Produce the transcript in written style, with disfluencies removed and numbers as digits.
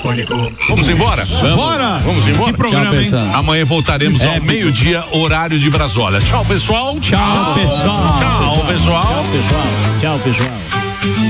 Pânico. Vamos embora? Bora! Vamos embora? Que programa, hein? Amanhã voltaremos ao meio-dia, horário de Brasólia. Tchau, pessoal. Tchau, pessoal. Tchau, pessoal. Tchau, pessoal.